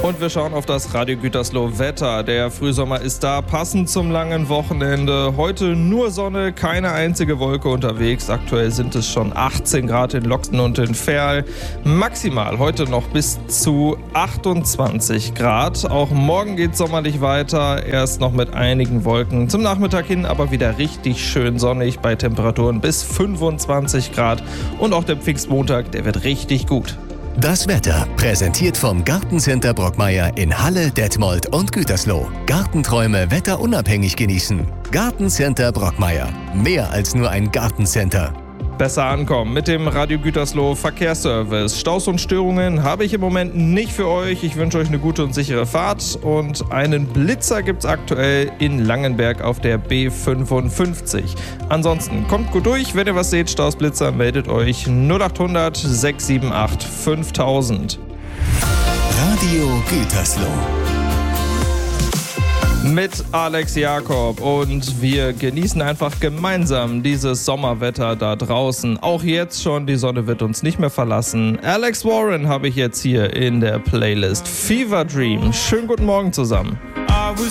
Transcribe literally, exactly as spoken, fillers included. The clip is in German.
Und wir schauen auf das Radio Gütersloh Wetter. Der Frühsommer ist da, passend zum langen Wochenende. Heute nur Sonne, keine einzige Wolke unterwegs. Aktuell sind es schon achtzehn Grad in Loxten und in Verl. Maximal heute noch bis zu achtundzwanzig Grad. Auch morgen geht es sommerlich weiter. Erst noch mit einigen Wolken. Zum Nachmittag hin aber wieder richtig schön sonnig bei Temperaturen bis fünfundzwanzig Grad. Und auch der Pfingstmontag, der wird richtig gut. Das Wetter präsentiert vom Gartencenter Brockmeier in Halle, Detmold und Gütersloh. Gartenträume wetterunabhängig genießen. Gartencenter Brockmeier. Mehr als nur ein Gartencenter. Besser ankommen mit dem Radio Gütersloh Verkehrsservice. Staus und Störungen habe ich im Moment nicht für euch. Ich wünsche euch eine gute und sichere Fahrt. Und einen Blitzer gibt es aktuell in Langenberg auf der B fünfundfünfzig. Ansonsten kommt gut durch. Wenn ihr was seht, Staus, Blitzer, meldet euch null achthundert sechs sieben acht fünftausend. Radio Gütersloh. Mit Alex Jakob und wir genießen einfach gemeinsam dieses Sommerwetter da draußen. Auch jetzt schon, die Sonne wird uns nicht mehr verlassen. Alex Warren habe ich jetzt hier in der Playlist. Fever Dream. Schönen guten Morgen zusammen.